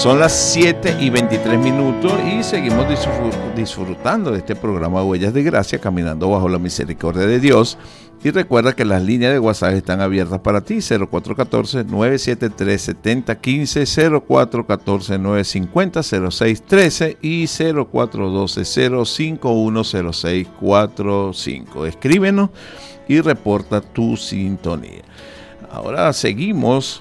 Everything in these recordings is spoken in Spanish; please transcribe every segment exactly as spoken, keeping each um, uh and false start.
Son las siete y veintitrés minutos y seguimos disfrutando de este programa Huellas de Gracia, caminando bajo la misericordia de Dios. Y recuerda que las líneas de WhatsApp están abiertas para ti, cero cuatro uno cuatro, nueve siete tres, siete cero uno cinco, cero cuatro uno cuatro, nueve cinco cero, cero seis uno tres y cero cuatro uno dos, cero cinco uno cero seis cuatro cinco. Escríbenos y reporta tu sintonía. Ahora seguimos.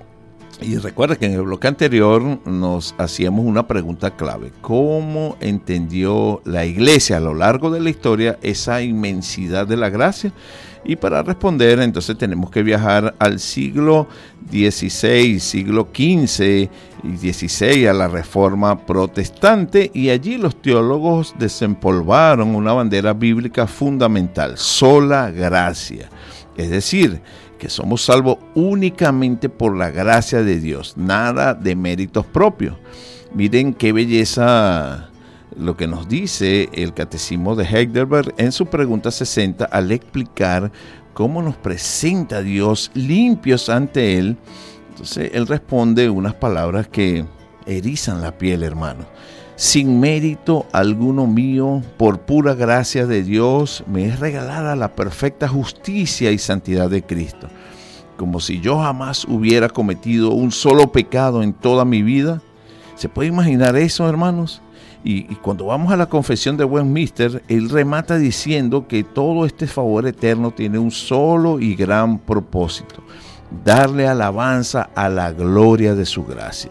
Y recuerda que en el bloque anterior nos hacíamos una pregunta clave. ¿Cómo entendió la iglesia a lo largo de la historia esa inmensidad de la gracia? Y para responder, entonces tenemos que viajar al siglo dieciséis, siglo quince y dieciséis, a la Reforma Protestante, y allí los teólogos desempolvaron una bandera bíblica fundamental: sola gracia. Es decir, que somos salvos únicamente por la gracia de Dios, nada de méritos propios. Miren qué belleza lo que nos dice el Catecismo de Heidelberg en su pregunta sesenta al explicar cómo nos presenta a Dios limpios ante Él. Entonces Él responde unas palabras que erizan la piel, hermano. Sin mérito alguno mío, por pura gracia de Dios, me es regalada la perfecta justicia y santidad de Cristo. Como si yo jamás hubiera cometido un solo pecado en toda mi vida. ¿Se puede imaginar eso, hermanos? Y, y cuando vamos a la confesión de Westminster, él remata diciendo que todo este favor eterno tiene un solo y gran propósito: darle alabanza a la gloria de su gracia.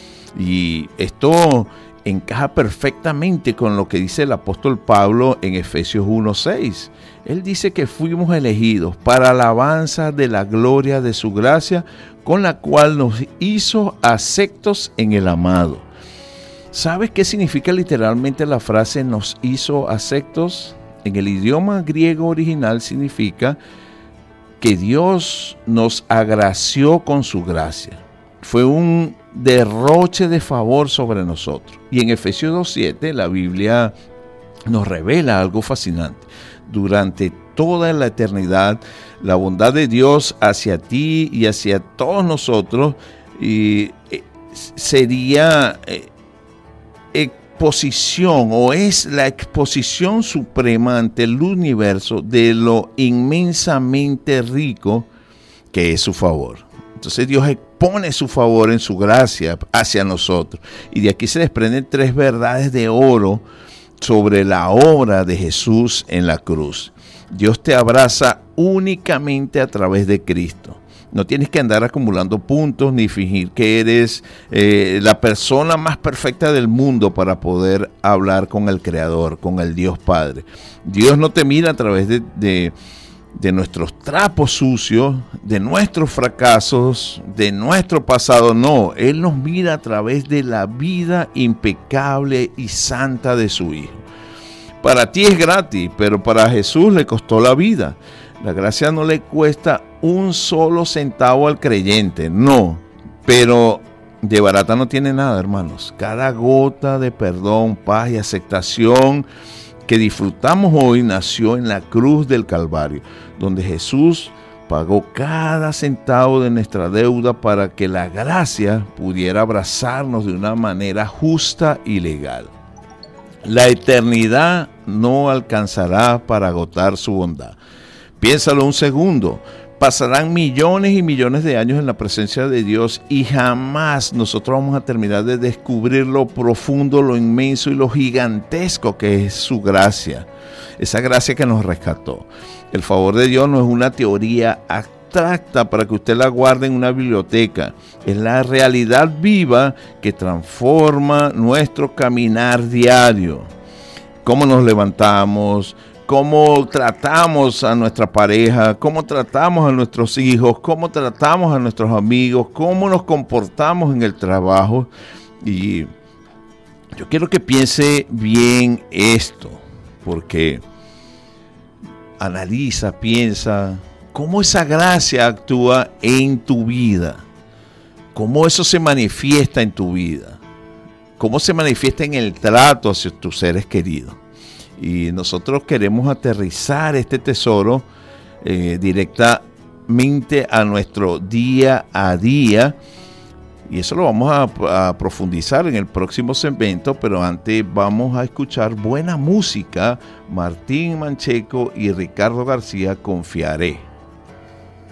Y esto encaja perfectamente con lo que dice el apóstol Pablo en Efesios uno seis. Él dice que fuimos elegidos para alabanza de la gloria de su gracia, con la cual nos hizo aceptos en el amado. ¿Sabes qué significa literalmente la frase nos hizo aceptos? En el idioma griego original significa que Dios nos agració con su gracia. Fue un derroche de favor sobre nosotros. Y en Efesios dos siete la Biblia nos revela algo fascinante. Durante toda la eternidad, la bondad de Dios hacia ti y hacia todos nosotros y, eh, sería eh, exposición o es la exposición suprema ante el universo de lo inmensamente rico que es su favor. Entonces Dios expone su favor en su gracia hacia nosotros. Y de aquí se desprenden tres verdades de oro sobre la obra de Jesús en la cruz. Dios te abraza únicamente a través de Cristo. No tienes que andar acumulando puntos ni fingir que eres eh, la persona más perfecta del mundo para poder hablar con el Creador, con el Dios Padre. Dios no te mira a través de... de de nuestros trapos sucios, de nuestros fracasos, de nuestro pasado. No, Él nos mira a través de la vida impecable y santa de su Hijo. Para ti es gratis, pero para Jesús le costó la vida. La gracia no le cuesta un solo centavo al creyente, no, pero de barata no tiene nada, hermanos. Cada gota de perdón, paz y aceptación que disfrutamos hoy nació en la cruz del Calvario, donde Jesús pagó cada centavo de nuestra deuda para que la gracia pudiera abrazarnos de una manera justa y legal. La eternidad no alcanzará para agotar su bondad. Piénsalo un segundo. Pasarán millones y millones de años en la presencia de Dios y jamás nosotros vamos a terminar de descubrir lo profundo, lo inmenso y lo gigantesco que es su gracia. Esa gracia que nos rescató. El favor de Dios no es una teoría abstracta para que usted la guarde en una biblioteca. Es la realidad viva que transforma nuestro caminar diario. Cómo nos levantamos, cómo tratamos a nuestra pareja, cómo tratamos a nuestros hijos, cómo tratamos a nuestros amigos, cómo nos comportamos en el trabajo. Y yo quiero que piense bien esto, porque analiza, piensa cómo esa gracia actúa en tu vida, cómo eso se manifiesta en tu vida, cómo se manifiesta en el trato hacia tus seres queridos. Y nosotros queremos aterrizar este tesoro eh, directamente a nuestro día a día Y eso lo vamos a, a profundizar en el próximo segmento, pero antes vamos a escuchar buena música. Martín Mancheco y Ricardo García, Confiaré.